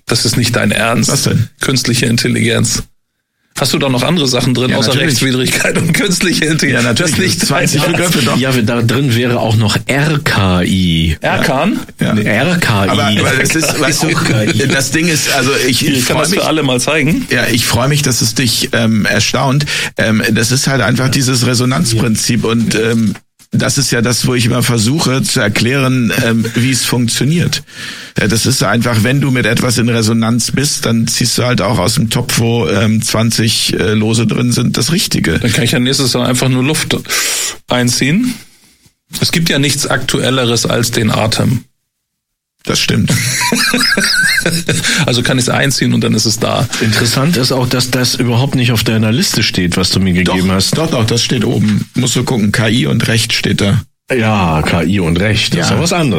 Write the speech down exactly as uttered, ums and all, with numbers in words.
Das ist nicht dein Ernst. Was denn? Künstliche Intelligenz. Hast du da noch andere Sachen drin, Ja, außer natürlich. Rechtswidrigkeit und künstliche Intelligenz? Ja, natürlich. Das ist nicht zwanzig dein Ernst. Begriffe doch. Ja, da drin wäre auch noch R K I. Erkan? Ja. R K I. Aber, aber das ist, weißt du, das Ding ist, also ich, ich Ich kann freue das mich. für alle mal zeigen. Ja, ich freue mich, dass es dich ähm, erstaunt. Ähm, das ist halt einfach dieses Resonanzprinzip und ähm, das ist ja das, wo ich immer versuche zu erklären, ähm, wie es funktioniert. Ja, das ist einfach, wenn du mit etwas in Resonanz bist, dann ziehst du halt auch aus dem Topf, wo ähm, zwanzig äh, Lose drin sind, das Richtige. Dann kann ich ja nächstes Mal einfach nur Luft einziehen. Es gibt ja nichts Aktuelleres als den Atem. Das stimmt. Also kann ich es einziehen und dann ist es da. Interessant ist auch, dass das überhaupt nicht auf deiner Liste steht, was du mir gegeben Doch, hast. doch, doch, das steht oben. Musst du gucken, K I und Recht steht da. Ja, K I und Recht, das Ja. ist ja was anderes.